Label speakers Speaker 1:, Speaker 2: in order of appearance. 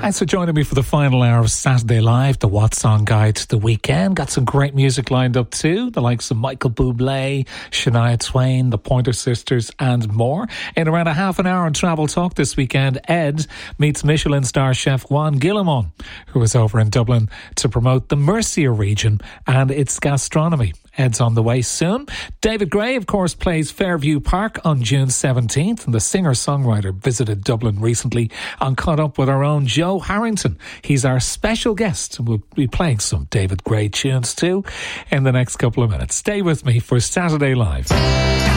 Speaker 1: Thanks for joining me for the final hour of Saturday Live, the What Song Guide to the weekend. Got some great music lined up too, the likes of Michael Bublé, Shania Twain, the Pointer Sisters and more. In around a half an hour on Travel Talk this weekend, Ed meets Michelin star chef Juan Guillamon, who is over in Dublin to promote the Murcia region and its gastronomy. Ed's on the way soon. David Gray, of course, plays Fairview Park on June 17th, and the singer-songwriter visited Dublin recently and caught up with our own Joe Harrington. He's our special guest, and we'll be playing some David Gray tunes too in the next couple of minutes. Stay with me for Saturday Live.